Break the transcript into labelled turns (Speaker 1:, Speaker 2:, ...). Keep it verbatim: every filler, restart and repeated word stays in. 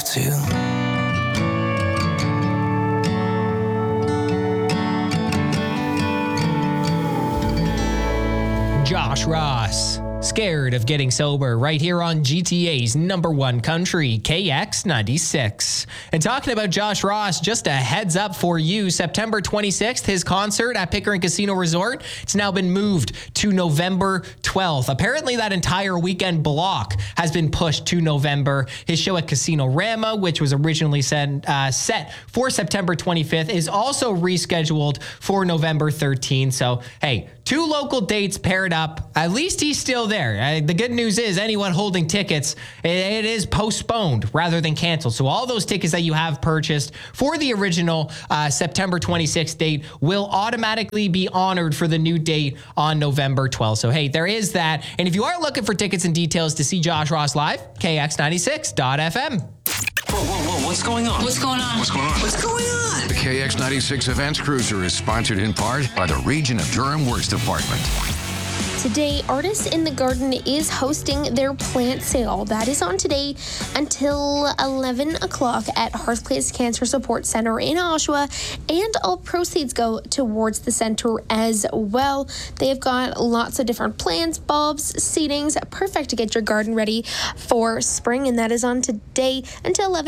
Speaker 1: have to.
Speaker 2: Josh Ross, Scared of Getting Sober, right here on G T A's number one country, K X ninety-six. And talking about Josh Ross, just a heads up for you, September twenty-sixth, his concert at Pickering Casino Resort, it's now been moved to November twelfth. Apparently that entire weekend block has been pushed to November. His show at Casino Rama, which was originally set, uh, set for September twenty-fifth, is also rescheduled for November thirteenth. So, hey, two local dates paired up. At least he's still there. Uh, the good news is anyone holding tickets, it, it is postponed rather than canceled. So all those tickets that you have purchased for the original uh, September twenty-sixth date will automatically be honored for the new date on November twelfth. So hey, there is that. And if you are looking for tickets and details to see Josh Ross live, K X ninety-six dot F M.
Speaker 3: Whoa, whoa, whoa, what's going on?
Speaker 4: What's going on?
Speaker 3: What's going on?
Speaker 4: What's going on?
Speaker 5: The K X ninety-six Events Cruiser is sponsored in part by the Region of Durham Works Department.
Speaker 6: Today, Artists in the Garden is hosting their plant sale. That is on today until eleven o'clock at Hearthplace Cancer Support Center in Oshawa, and all proceeds go towards the center as well. They've got lots of different plants, bulbs, seedings, perfect to get your garden ready for spring, and that is on today until eleven.